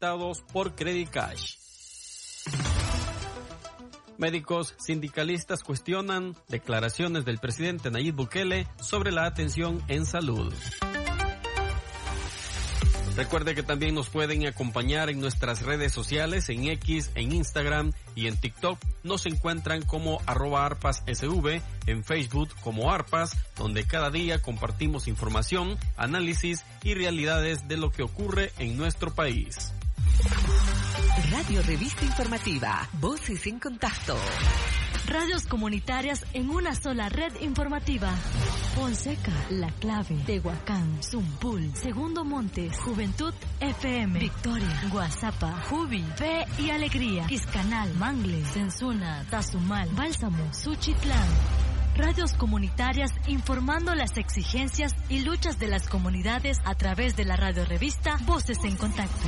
aceptados por Credit Cash. Médicos sindicalistas cuestionan declaraciones del presidente Nayib Bukele sobre la atención en salud. Recuerde que también nos pueden acompañar en nuestras redes sociales, en X, en Instagram y en TikTok. Nos encuentran como @arpassv, en Facebook como Arpas, donde cada día compartimos información, análisis y realidades de lo que ocurre en nuestro país. Radio Revista Informativa, Voces en Contacto. Radios comunitarias en una sola red informativa. Fonseca, La Clave, Tehuacán, Zumpul, Segundo Montes, Juventud FM, Victoria, Guazapa, Jubi, Fe y Alegría, Quiscanal, Mangle, Sensuna, Tazumal, Bálsamo, Suchitlán. Radios comunitarias informando las exigencias y luchas de las comunidades a través de la radio revista Voces en Contacto.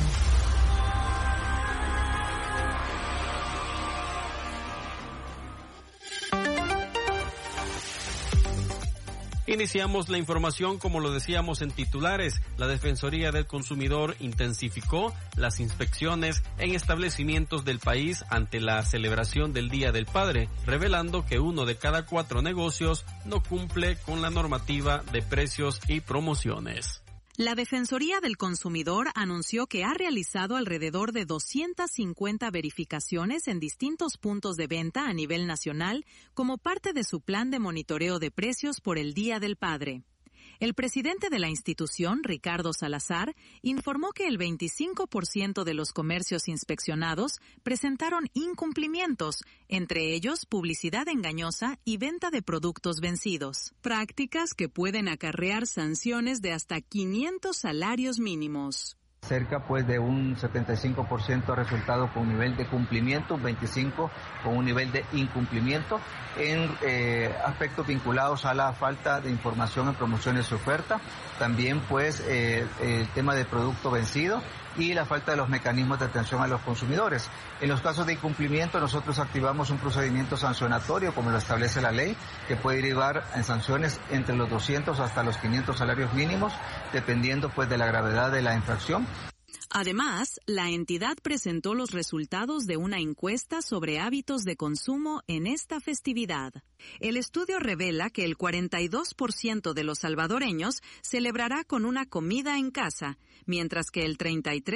Iniciamos la información como lo decíamos en titulares. La Defensoría del Consumidor intensificó las inspecciones en establecimientos del país ante la celebración del Día del Padre, revelando que 1 de cada 4 negocios no cumple con la normativa de precios y promociones. La Defensoría del Consumidor anunció que ha realizado alrededor de 250 verificaciones en distintos puntos de venta a nivel nacional como parte de su plan de monitoreo de precios por el Día del Padre. El presidente de la institución, Ricardo Salazar, informó que el 25% de los comercios inspeccionados presentaron incumplimientos, entre ellos publicidad engañosa y venta de productos vencidos. Prácticas que pueden acarrear sanciones de hasta 500 salarios mínimos. Cerca pues de un 75% ha resultado con un nivel de cumplimiento, un 25% con un nivel de incumplimiento en aspectos vinculados a la falta de información en promociones y oferta, también pues el tema de producto vencido y la falta de los mecanismos de atención a los consumidores. En los casos de incumplimiento nosotros activamos un procedimiento sancionatorio como lo establece la ley, que puede derivar en sanciones entre los 200 hasta los 500 salarios mínimos, dependiendo pues de la gravedad de la infracción. Además, la entidad presentó los resultados de una encuesta sobre hábitos de consumo en esta festividad. El estudio revela que el 42% de los salvadoreños celebrará con una comida en casa, mientras que el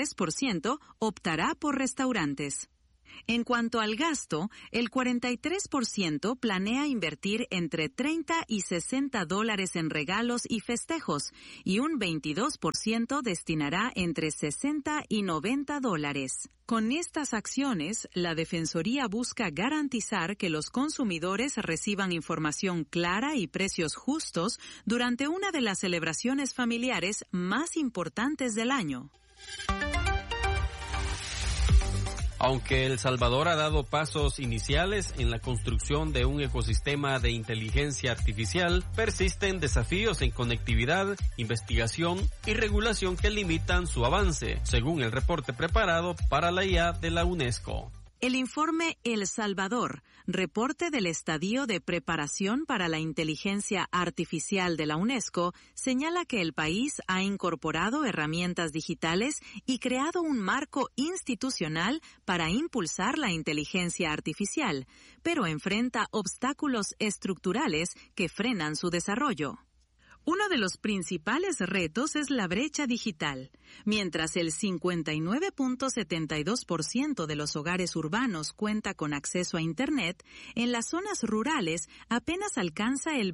33% optará por restaurantes. En cuanto al gasto, el 43% planea invertir entre $30 y $60 en regalos y festejos y un 22% destinará entre $60 y $90. Con estas acciones, la Defensoría busca garantizar que los consumidores reciban información clara y precios justos durante una de las celebraciones familiares más importantes del año. Aunque El Salvador ha dado pasos iniciales en la construcción de un ecosistema de inteligencia artificial, persisten desafíos en conectividad, investigación y regulación que limitan su avance, según el reporte preparado para la IA de la UNESCO. El informe El Salvador, reporte del estadio de preparación para la inteligencia artificial de la UNESCO, señala que el país ha incorporado herramientas digitales y creado un marco institucional para impulsar la inteligencia artificial, pero enfrenta obstáculos estructurales que frenan su desarrollo. Uno de los principales retos es la brecha digital. Mientras el 59.72% de los hogares urbanos cuenta con acceso a Internet, en las zonas rurales apenas alcanza el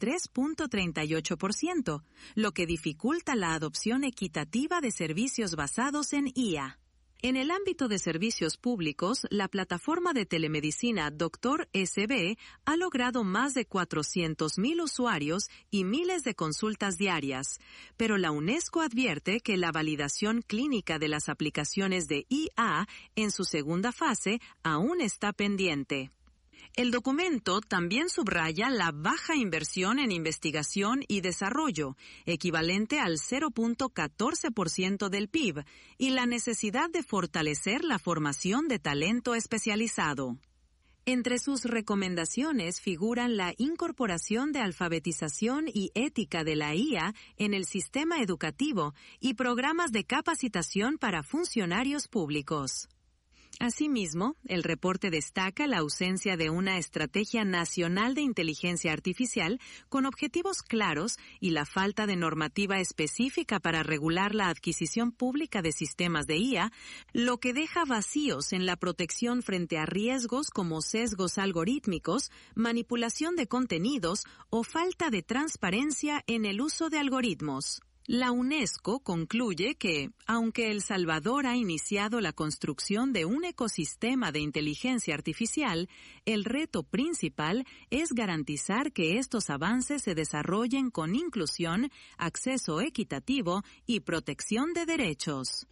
23.38%, lo que dificulta la adopción equitativa de servicios basados en IA. En el ámbito de servicios públicos, la plataforma de telemedicina Doctor SB ha logrado más de 400,000 usuarios y miles de consultas diarias, pero la UNESCO advierte que la validación clínica de las aplicaciones de IA en su segunda fase aún está pendiente. El documento también subraya la baja inversión en investigación y desarrollo, equivalente al 0.14% del PIB, y la necesidad de fortalecer la formación de talento especializado. Entre sus recomendaciones figuran la incorporación de alfabetización y ética de la IA en el sistema educativo y programas de capacitación para funcionarios públicos. Asimismo, el reporte destaca la ausencia de una estrategia nacional de inteligencia artificial con objetivos claros y la falta de normativa específica para regular la adquisición pública de sistemas de IA, lo que deja vacíos en la protección frente a riesgos como sesgos algorítmicos, manipulación de contenidos o falta de transparencia en el uso de algoritmos. La UNESCO concluye que, aunque El Salvador ha iniciado la construcción de un ecosistema de inteligencia artificial, el reto principal es garantizar que estos avances se desarrollen con inclusión, acceso equitativo y protección de derechos.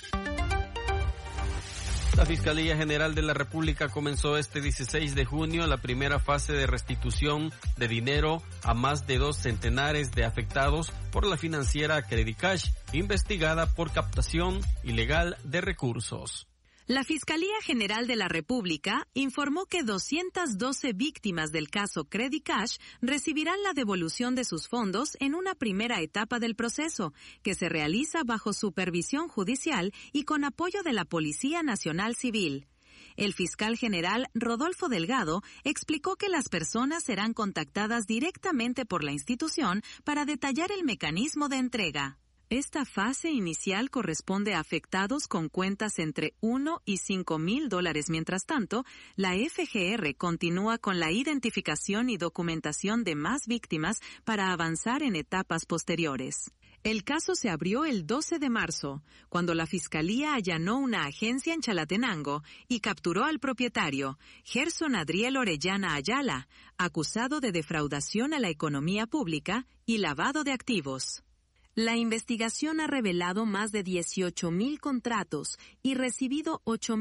La Fiscalía General de la República comenzó este 16 de junio la primera fase de restitución de dinero a más de 2 centenares de afectados por la financiera Credicash, investigada por captación ilegal de recursos. La Fiscalía General de la República informó que 212 víctimas del caso Credicash recibirán la devolución de sus fondos en una primera etapa del proceso, que se realiza bajo supervisión judicial y con apoyo de la Policía Nacional Civil. El fiscal general Rodolfo Delgado explicó que las personas serán contactadas directamente por la institución para detallar el mecanismo de entrega. Esta fase inicial corresponde a afectados con cuentas entre $1 y $5,000. Mientras tanto, la FGR continúa con la identificación y documentación de más víctimas para avanzar en etapas posteriores. El caso se abrió el 12 de marzo, cuando la Fiscalía allanó una agencia en Chalatenango y capturó al propietario, Gerson Adriel Orellana Ayala, acusado de defraudación a la economía pública y lavado de activos. La investigación ha revelado más de 18,000 contratos y recibido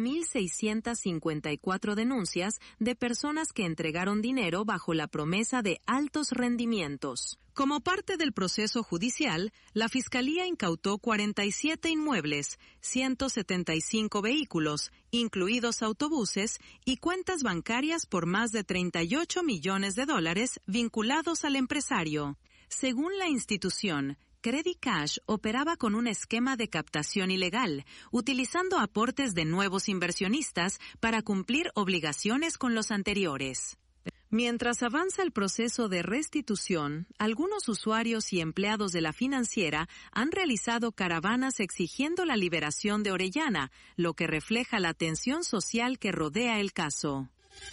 8,654 denuncias de personas que entregaron dinero bajo la promesa de altos rendimientos. Como parte del proceso judicial, la Fiscalía incautó 47 inmuebles, 175 vehículos, incluidos autobuses, y cuentas bancarias por más de $38 millones vinculados al empresario. Según la institución, Credicash operaba con un esquema de captación ilegal, utilizando aportes de nuevos inversionistas para cumplir obligaciones con los anteriores. Mientras avanza el proceso de restitución, algunos usuarios y empleados de la financiera han realizado caravanas exigiendo la liberación de Orellana, lo que refleja la tensión social que rodea el caso.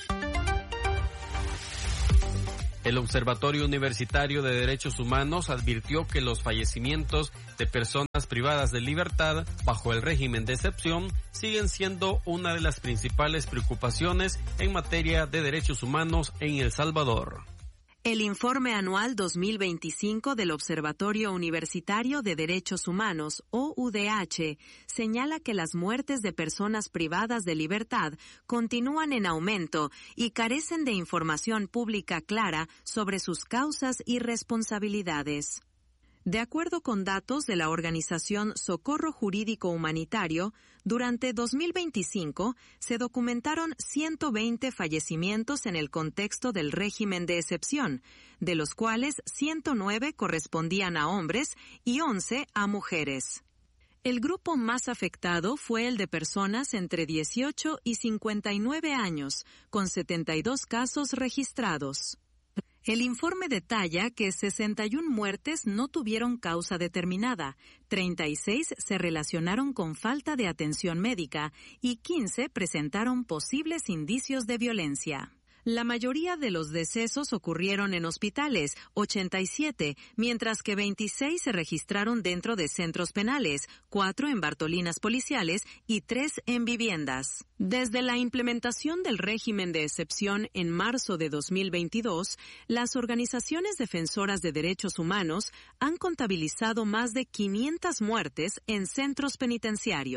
El Observatorio Universitario de Derechos Humanos advirtió que los fallecimientos de personas privadas de libertad bajo el régimen de excepción siguen siendo una de las principales preocupaciones en materia de derechos humanos en El Salvador. El informe anual 2025 del Observatorio Universitario de Derechos Humanos, OUDH, señala que las muertes de personas privadas de libertad continúan en aumento y carecen de información pública clara sobre sus causas y responsabilidades. De acuerdo con datos de la organización Socorro Jurídico Humanitario, durante 2025 se documentaron 120 fallecimientos en el contexto del régimen de excepción, de los cuales 109 correspondían a hombres y 11 a mujeres. El grupo más afectado fue el de personas entre 18 y 59 años, con 72 casos registrados. El informe detalla que 61 muertes no tuvieron causa determinada, 36 se relacionaron con falta de atención médica y 15 presentaron posibles indicios de violencia. La mayoría de los decesos ocurrieron en hospitales, 87, mientras que 26 se registraron dentro de centros penales, 4 en Bartolinas policiales y 3 en viviendas. Desde la implementación del régimen de excepción en marzo de 2022, las organizaciones defensoras de derechos humanos han contabilizado más de 500 muertes en centros penitenciarios.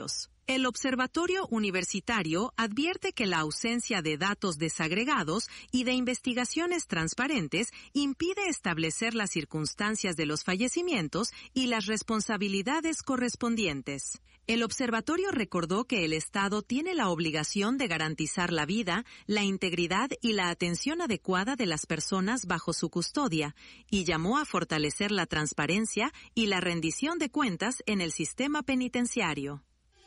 El Observatorio Universitario advierte que la ausencia de datos desagregados y de investigaciones transparentes impide establecer las circunstancias de los fallecimientos y las responsabilidades correspondientes. El observatorio recordó que el Estado tiene la obligación de garantizar la vida, la integridad y la atención adecuada de las personas bajo su custodia y llamó a fortalecer la transparencia y la rendición de cuentas en el sistema penitenciario.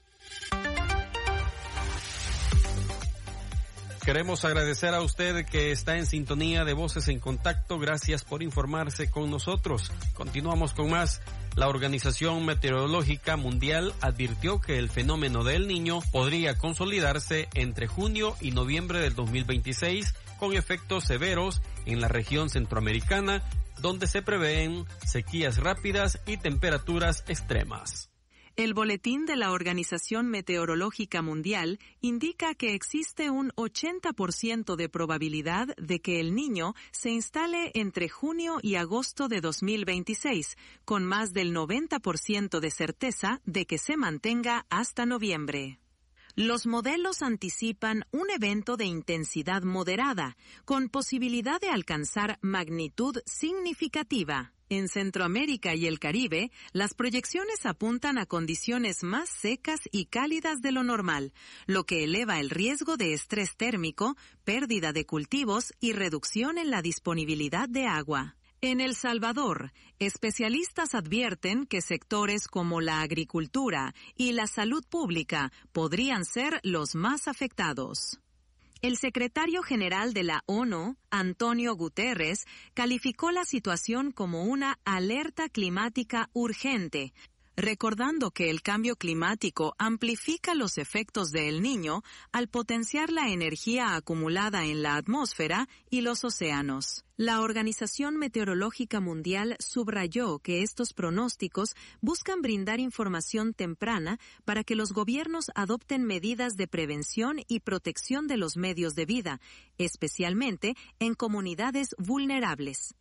Queremos agradecer a usted que está en sintonía de Voces en Contacto. Gracias por informarse con nosotros. Continuamos con más. La Organización Meteorológica Mundial advirtió que el fenómeno del Niño podría consolidarse entre junio y noviembre del 2026 con efectos severos en la región centroamericana, donde se prevén sequías rápidas y temperaturas extremas. El boletín de la Organización Meteorológica Mundial indica que existe un 80% de probabilidad de que el Niño se instale entre junio y agosto de 2026, con más del 90% de certeza de que se mantenga hasta noviembre. Los modelos anticipan un evento de intensidad moderada, con posibilidad de alcanzar magnitud significativa. En Centroamérica y el Caribe, las proyecciones apuntan a condiciones más secas y cálidas de lo normal, lo que eleva el riesgo de estrés térmico, pérdida de cultivos y reducción en la disponibilidad de agua. En El Salvador, especialistas advierten que sectores como la agricultura y la salud pública podrían ser los más afectados. El secretario general de la ONU, Antonio Guterres, calificó la situación como una alerta climática urgente, recordando que el cambio climático amplifica los efectos de El Niño al potenciar la energía acumulada en la atmósfera y los océanos. La Organización Meteorológica Mundial subrayó que estos pronósticos buscan brindar información temprana para que los gobiernos adopten medidas de prevención y protección de los medios de vida, especialmente en comunidades vulnerables.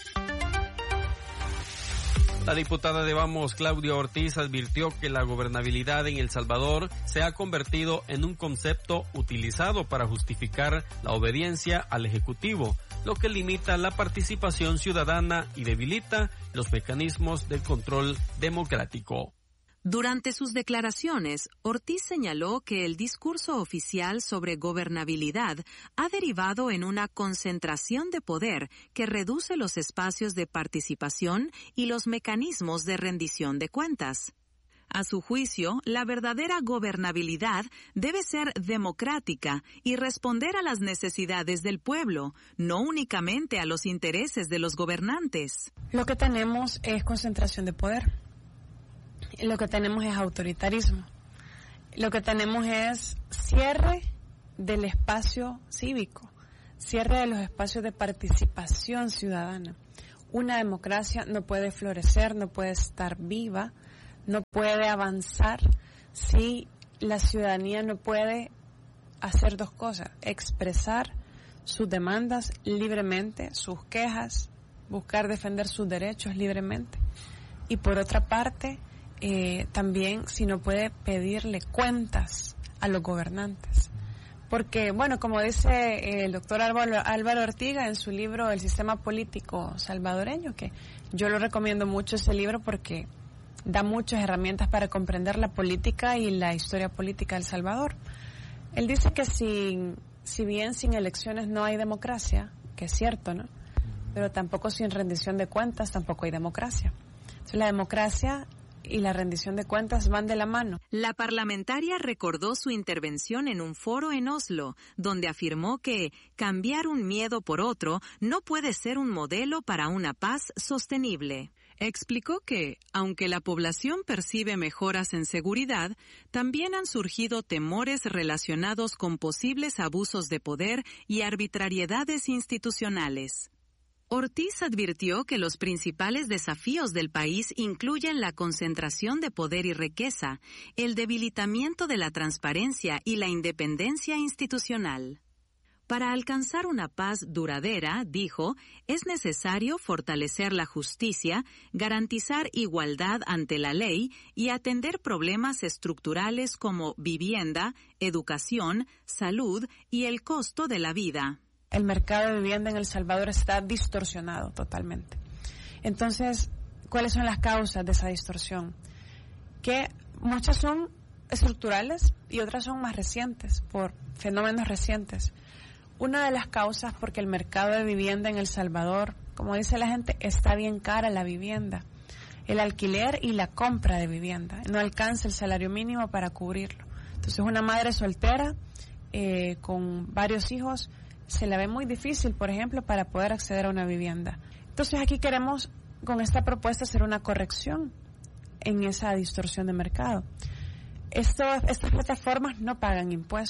La diputada de Vamos, Claudia Ortiz, advirtió que la gobernabilidad en El Salvador se ha convertido en un concepto utilizado para justificar la obediencia al Ejecutivo, lo que limita la participación ciudadana y debilita los mecanismos de control democrático. Durante sus declaraciones, Ortiz señaló que el discurso oficial sobre gobernabilidad ha derivado en una concentración de poder que reduce los espacios de participación y los mecanismos de rendición de cuentas. A su juicio, la verdadera gobernabilidad debe ser democrática y responder a las necesidades del pueblo, no únicamente a los intereses de los gobernantes. Lo que tenemos es concentración de poder. Lo que tenemos es autoritarismo. Lo que tenemos es cierre del espacio cívico, cierre de los espacios de participación ciudadana. Una democracia no puede florecer, no puede estar viva, no puede avanzar si la ciudadanía no puede hacer dos cosas: expresar sus demandas libremente, sus quejas, buscar defender sus derechos libremente. Y por otra parte, también si no puede pedirle cuentas a los gobernantes. Porque, bueno, como dice el doctor Álvaro Ortiga en su libro El sistema político salvadoreño, que yo lo recomiendo mucho ese libro porque da muchas herramientas para comprender la política y la historia política de El Salvador. Él dice que si bien sin elecciones no hay democracia, que es cierto, ¿no? Pero tampoco sin rendición de cuentas tampoco hay democracia. Entonces la democracia y la rendición de cuentas van de la mano. La parlamentaria recordó su intervención en un foro en Oslo, donde afirmó que cambiar un miedo por otro no puede ser un modelo para una paz sostenible. Explicó que, aunque la población percibe mejoras en seguridad, también han surgido temores relacionados con posibles abusos de poder y arbitrariedades institucionales. Ortiz advirtió que los principales desafíos del país incluyen la concentración de poder y riqueza, el debilitamiento de la transparencia y la independencia institucional. Para alcanzar una paz duradera, dijo, es necesario fortalecer la justicia, garantizar igualdad ante la ley y atender problemas estructurales como vivienda, educación, salud y el costo de la vida. El mercado de vivienda en El Salvador está distorsionado totalmente. Entonces, ¿cuáles son las causas de esa distorsión? Que muchas son estructurales y otras son más recientes, por fenómenos recientes. Una de las causas porque el mercado de vivienda en El Salvador, como dice la gente, está bien cara la vivienda. El alquiler y la compra de vivienda. No alcanza el salario mínimo para cubrirlo. Entonces una madre soltera con varios hijos se la ve muy difícil, por ejemplo, para poder acceder a una vivienda. Entonces aquí queremos con esta propuesta hacer una corrección en esa distorsión de mercado. Estas plataformas no pagan impuestos.